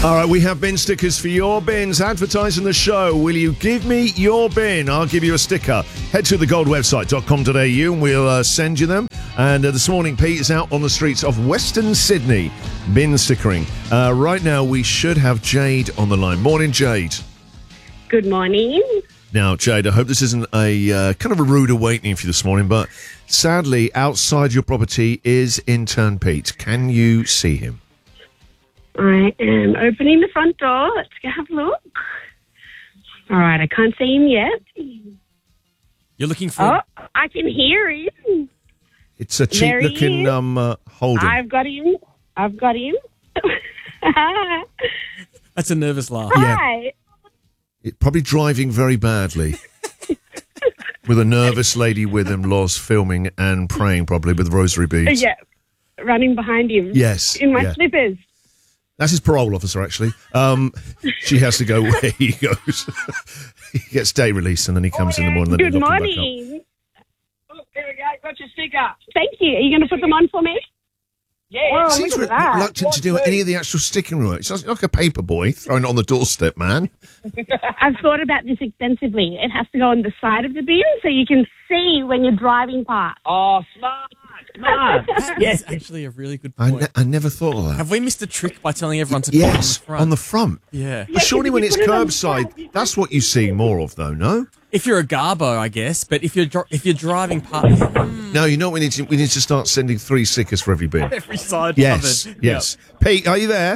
All right, we have bin stickers for your bins. Advertising the show. Will you give me your bin? I'll give you a sticker. Head to thegoldwebsite.com.au and we'll send you them. And this morning, Pete is out on the streets of Western Sydney, bin stickering. Right now, we should have Jade on the line. Morning, Jade. Good morning. Now, Jade, I hope this isn't a kind of a rude awakening for you this morning, but sadly, outside your property is intern Pete. Can you see him? I am opening the front door. Let's go have a look. All right, I can't see him yet. You're looking for... Oh, I can hear him. It's a cheap-looking Holden. I've got him. That's a nervous laugh. Hi. It, probably driving very badly. With a nervous lady with him, Loz, filming and praying probably with rosary beads. Yeah, running behind him. Yes. In my slippers. That's his parole officer, actually. She has to go where he goes. He gets day release and then he comes in the morning. Good morning. Oh, there we go. Got your sticker. Thank you. Are you going to put them on for me? Yeah. He seems reluctant to do any of the actual sticking work. It's like a paper boy throwing it on the doorstep, man. I've thought about this extensively. It has to go on the side of the bin so you can see when you're driving past. Oh, smart. Yes, actually a really good point. I never thought of that. Have we missed a trick by telling everyone to put it on the front? on the front. Yeah. But surely when it's curbside, that's what you see more of, though, no? If you're a garbo, I guess, but if you're driving past... No, you know what we need to start sending 3 stickers for every bin. Every side Yes, covered. yes. Yep. Pete, are you there?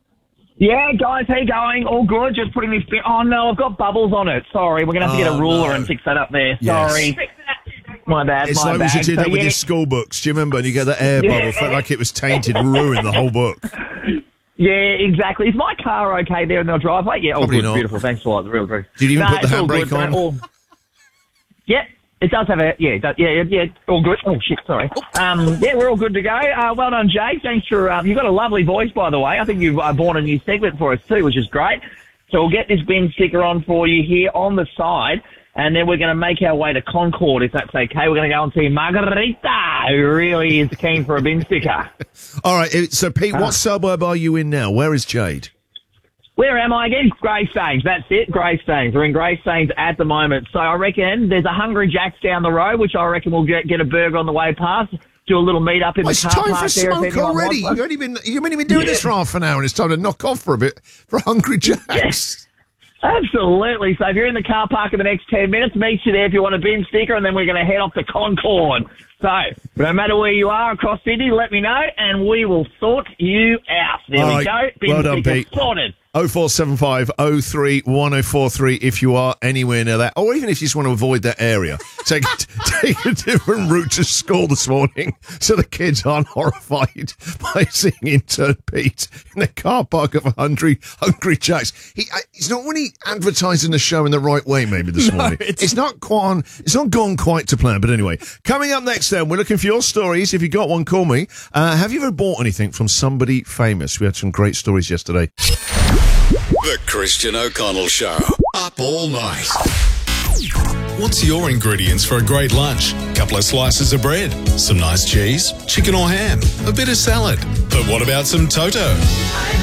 Yeah, guys, how you going? All good? Just putting this bin... Oh, no, I've got bubbles on it. Sorry, we're going to have to get a ruler and fix that up there. Yes. Sorry. My bad, It's like we should do that with your school books. Do you remember? And you get the air bubble, felt like it was tainted, ruined the whole book. Yeah, exactly. Is my car okay there in the driveway? Yeah, all Probably good. not. Beautiful. Thanks a lot. Real good. Did you even put the it's all handbrake good, on? Yeah, it does have a... Yeah, all good. Oh, shit, sorry. Yeah, we're all good to go. Well done, Jay. Thanks for... you've got a lovely voice, by the way. I think you've born a new segment for us too, which is great. So we'll get this bin sticker on for you here on the side. And then we're going to make our way to Concord, if that's okay. We're going to go and see Margarita, who really is keen for a bin sticker. All right, so Pete, what suburb are you in now? Where is Jade? Where am I again? Greystanes. That's it, Greystanes. We're in Greystanes at the moment. So I reckon there's a Hungry Jack's down the road, which I reckon we'll get a burger on the way past. Do a little meet up in the car park there. It's time for smoke already. You've only been doing this for half an hour, and it's time to knock off for a bit for Hungry Jack's. Yes. Absolutely. So if you're in the car park in the next 10 minutes, meet you there if you want a bin sticker, and then we're going to head off to Concord. So no matter where you are across Sydney, let me know, and we will sort you out. There we go. Bin well done, Pete. Sorted. 0475 03 1043 if you are anywhere near that, or even if you just want to avoid that area. Take a different route to school this morning so the kids aren't horrified by seeing intern Pete in the car park of Hungry Jack's. He's not really advertising the show in the right way maybe this morning. It's not gone quite to plan, but anyway. Coming up next then, we're looking for your stories. If you got one, call me. Have you ever bought anything from somebody famous? We had some great stories yesterday. The Christian O'Connell Show. Up all night. What's your ingredients for a great lunch? Couple of slices of bread, some nice cheese, chicken or ham, a bit of salad. But what about some Toto?